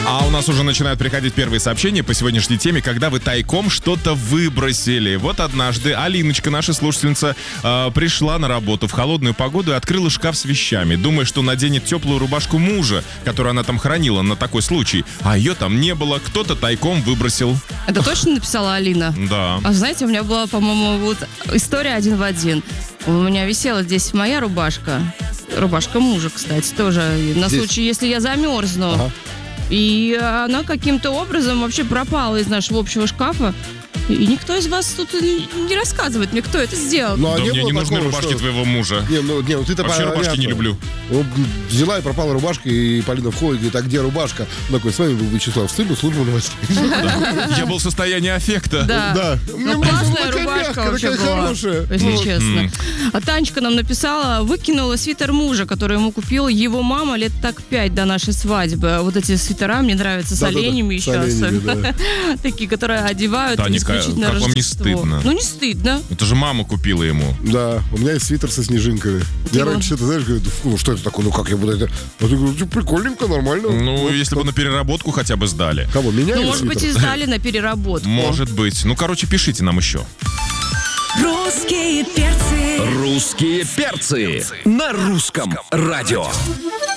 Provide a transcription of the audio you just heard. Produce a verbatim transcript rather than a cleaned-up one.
А у нас уже начинают приходить первые сообщения по сегодняшней теме, когда вы тайком что-то выбросили. Вот однажды Алиночка, наша слушательница, э, пришла на работу в холодную погоду и открыла шкаф с вещами, думая, что наденет теплую рубашку мужа, которую она там хранила на такой случай. А ее там не было, кто-то тайком выбросил. Это точно написала Алина? Да. А знаете, у меня была, по-моему, вот история один в один. У меня висела здесь моя рубашка. Рубашка мужа, кстати, тоже. На Здесь? случай, если я замерзну. Ага. И она каким-то образом вообще пропала из нашего общего шкафа. И никто из вас тут не рассказывает мне, кто это сделал. Ну, а Да не мне было не нужны такого, рубашки что- твоего мужа. Не, ну, не, ну ты-то Вообще понятно. рубашки не люблю. Вот взяла и пропала рубашка, и Полина входит, говорит, а где рубашка? Он такой, с вами был Вячеслав Стыль, служба новостей. Я был в состоянии аффекта. Да. Да. Ну, классная рубашка вообще такая была, хорошая. если Ну, честно. А Танечка нам написала, выкинула свитер мужа, который ему купила его мама лет так пять до нашей свадьбы. Вот эти свитера мне нравятся с Да-да-да, оленями с еще оленями, особенно. Такие, которые одевают Таня, исключительно как вам не Рождество. стыдно? Ну, не стыдно. Это же мама купила ему. Да, у меня есть свитер со снежинками. Я Его- раньше, ты знаешь, говорю, фу, ну что это такое, ну как я буду это... А ты говоришь, прикольненько, нормально. Ну, Вот, если бы на переработку хотя бы сдали. Кого, меня Ну, или может быть, свитер? и сдали на переработку. Может быть. Ну, короче, пишите нам еще. Русские перцы. Русские перцы на русском радио.